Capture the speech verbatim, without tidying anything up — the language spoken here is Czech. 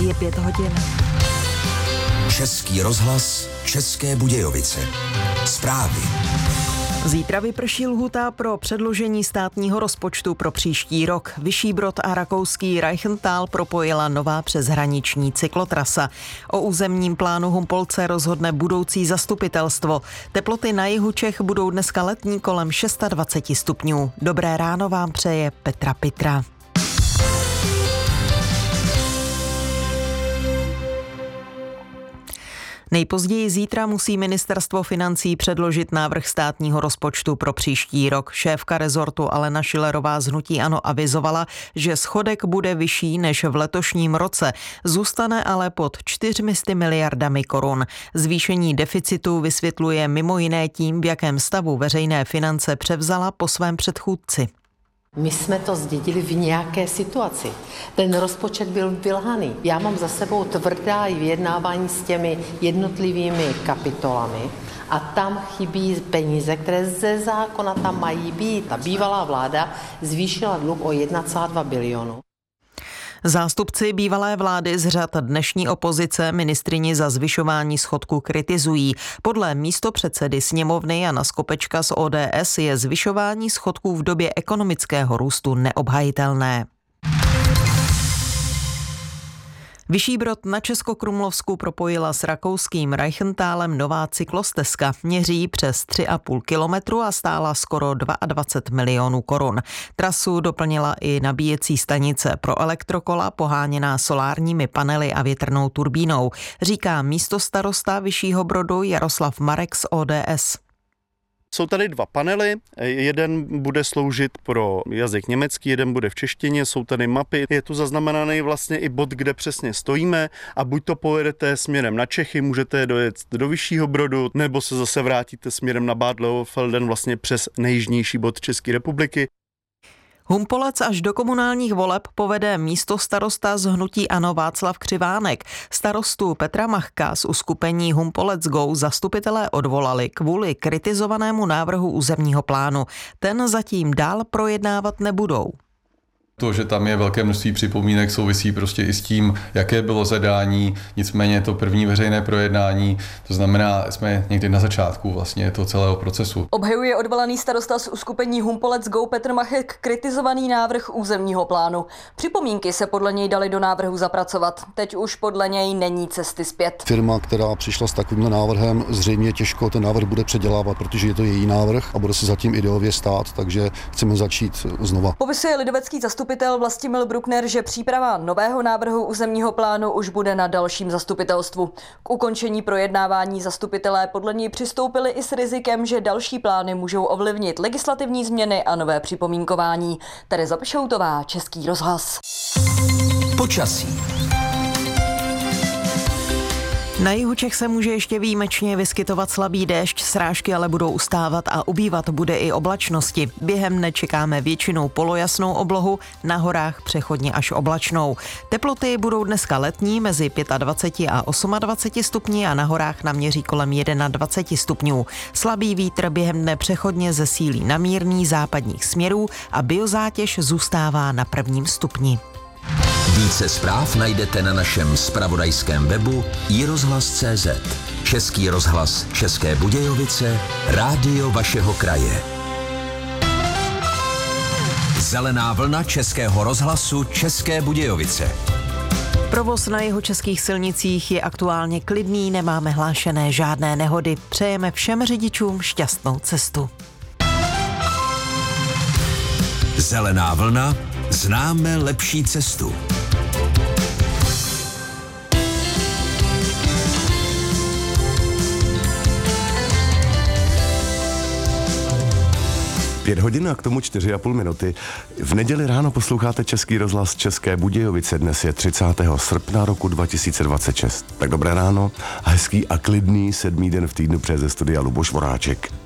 Je pět hodin. Český rozhlas, České Budějovice. Zprávy. Zítra vyprší lhůta pro předložení státního rozpočtu pro příští rok. Vyšší Brod a rakouský Reichental propojila nová přeshraniční cyklotrasa. O územním plánu Humpolce rozhodne budoucí zastupitelstvo. Teploty na jihu Čech budou dneska letní kolem dvacet šest stupňů. Dobré ráno vám přeje Petra Pitra. Nejpozději zítra musí ministerstvo financí předložit návrh státního rozpočtu pro příští rok. Šéfka rezortu Alena Schillerová z hnutí ANO avizovala, že schodek bude vyšší než v letošním roce, zůstane ale pod čtyřmi miliardami korun. Zvýšení deficitu vysvětluje mimo jiné tím, v jakém stavu veřejné finance převzala po svém předchůdci. My jsme to zdědili v nějaké situaci. Ten rozpočet byl vylhaný. Já mám za sebou tvrdá vyjednávání s těmi jednotlivými kapitolami a tam chybí peníze, které ze zákona tam mají být. Ta bývalá vláda zvýšila dluh o jedna celá dva bilionu. Zástupci bývalé vlády z řad dnešní opozice ministryni za zvyšování schodku kritizují. Podle místopředsedy sněmovny Jana Skopečka z O D S je zvyšování schodků v době ekonomického růstu neobhajitelné. Vyšší Brod na Českokrumlovsku propojila s rakouským Reichentálem nová cyklostezka. Měří přes tři a půl kilometru a stála skoro dvacet dva milionů korun. Trasu doplnila i nabíjecí stanice pro elektrokola poháněná solárními panely a větrnou turbínou, říká místostarosta Vyššího Brodu Jaroslav Marek z O D S. Jsou tady dva panely, jeden bude sloužit pro jazyk německý, jeden bude v češtině, jsou tady mapy, je tu zaznamenaný vlastně i bod, kde přesně stojíme a buď to pojedete směrem na Čechy, můžete dojet do Vyššího Brodu, nebo se zase vrátíte směrem na Bad Leofelden vlastně přes nejjižnější bod České republiky. Humpolec až do komunálních voleb povede místostarosta z hnutí ANO Václav Křivánek. Starostu Petra Machka z uskupení Humpolec Go zastupitelé odvolali kvůli kritizovanému návrhu územního plánu. Ten zatím dál projednávat nebudou. To, že tam je velké množství připomínek, souvisí prostě i s tím, jaké bylo zadání, nicméně to první veřejné projednání, to znamená, jsme někdy na začátku vlastně toho celého procesu. Obhajuje odvolaný starosta z uskupení Humpolec Go Petr Machek kritizovaný návrh územního plánu. Připomínky se podle něj daly do návrhu zapracovat. Teď už podle něj není cesty zpět. Firma, která přišla s takovým návrhem, zřejmě těžko ten návrh bude předělávat, protože je to její návrh a bude se zatím ideově stát, takže chceme začít znova. Popisuje lidovecký zastupitel Vlastimil Bruckner, že příprava nového návrhu územního plánu už bude na dalším zastupitelstvu. K ukončení projednávání zastupitelé podle něj přistoupili i s rizikem, že další plány můžou ovlivnit legislativní změny a nové připomínkování. Tereza Pšoutová, Český rozhlas. Počasí. Na jihu Čech se může ještě výjimečně vyskytovat slabý déšť, srážky ale budou ustávat a ubývat bude i oblačnosti. Během dne čekáme většinou polojasnou oblohu, na horách přechodně až oblačnou. Teploty budou dneska letní mezi dvacet pět a dvacet osm stupni a na horách naměří kolem dvacet jedna stupňů. Slabý vítr během dne přechodně zesílí na mírný západních směrů a biozátěž zůstává na prvním stupni. Více zpráv najdete na našem zpravodajském webu i rozhlas tečka cé zet. Český rozhlas České Budějovice, rádio vašeho kraje. Zelená vlna Českého rozhlasu České Budějovice. Provoz na jihočeských silnicích je aktuálně klidný, nemáme hlášené žádné nehody. Přejeme všem řidičům šťastnou cestu. Zelená vlna, známe lepší cestu. Pět hodin a k tomu čtyři a půl minuty. V neděli ráno posloucháte Český rozhlas České Budějovice. Dnes je třicátého srpna roku dva tisíce dvacet šest. Tak dobré ráno a hezký a klidný sedmý den v týdnu přeje ze studia Luboš Voráček.